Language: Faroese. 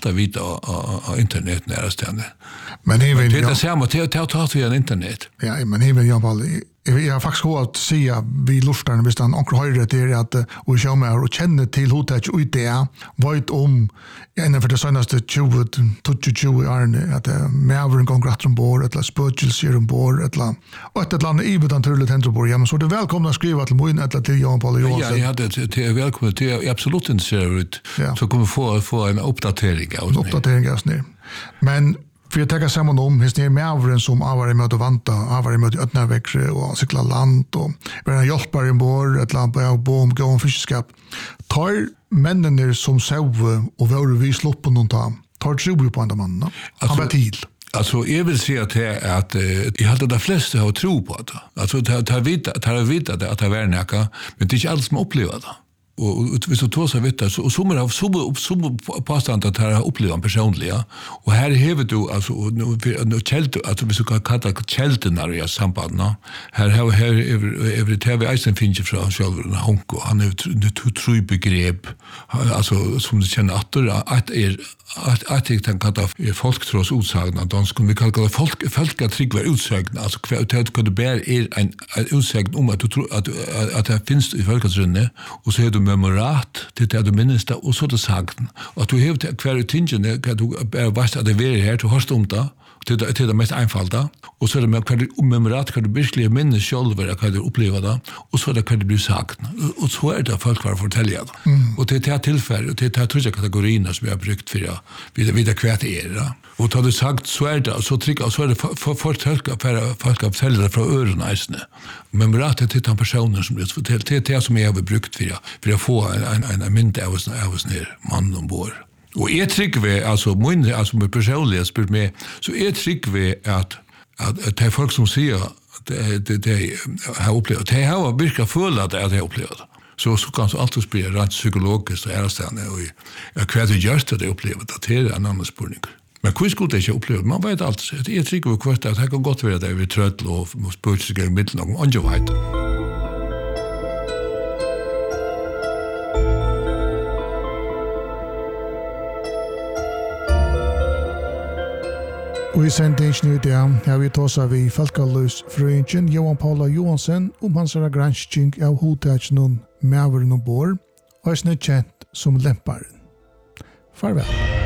alltid vita av internet närstående. Men det är samma till att via internet. Ja, men även jag bara jag har faktiskt hört att säga vi lustarna visst han onkel höjde det att och show mig och känner till hur det är ut där vet om en för det senaste 20 är att Melbourne kongress ombord eller spurgels ombord eller och ett land i utan tullet hentorbord ja men så det välkomna att skriva till mig eller till Jan Paul Johansson. Ja, det är välkommet till absolut intresserad ut så kommer få en uppdatering av det. Men för jag tänker samman om hur Melbourne som avarit med att vanta, avarit med att öppna växer och cykla land och vara hjälpare ombord, ett land på bom, gå om fiskeskap. Tar männen som sov och var vi slopp på någon tar tro på andra mannen. Han var till. Alltså jag vill säga att jag hade de flesta har tro på det. Alltså tar vita att det var näka, men det är inte alls som upplever det. Och hvis du tar så vet så som påstånd att här upplever personliga och här häver du alltså nu kält att vi så kan kalla kälten i samband nå här över TV Eisen finns ju från själva Honko han är det tror begrepp alltså som du känner att jag kan kalla folktros utsagna då skulle vi kalla folkatrygg var utsagna alltså kvalitet kunde bära en utsagn om att du tror att det finns i folkatrunne och så är du memorat till det du minns det och så det sagten och du har kvar tingen kan du vart att det är här du har om det till det mest einfalda och så är det med kvar memorat kan du verkligen minnas själv vad du upplever det och så det kan det bli sagt och så är det folk var fortälja och det är tillfälle och det är tror jag kategorierna som jag har brukt för jag vidare kvart är och tar du sagt så är det så trycka så är det för folk att sälja från öronen memorat till de personer som det fortäljer det som jag har brukt för jag få en minne av oss ner man ombord. Och jag tycker alltså med personliga spurt med så jag tycker att det är folk som säger det har upplevt det har virkar fulla att det har upplevt så kan så alltid spela rent psykologiskt och ärstande och jag kvärt just det upplevt att det är en annan spurning. Men hur skulle det inte uppleva? Man vet alltid. Jag tycker kvart att det kan gott vara det vi trött och spurt sig i mitten och anjuvait. Och i sändningen idag har vi tåsat vid Folkalösfröjningen Johan Paul Johansson om hans granskning av hotagen Melbourne ombord och är känt som lämparen. Farväl.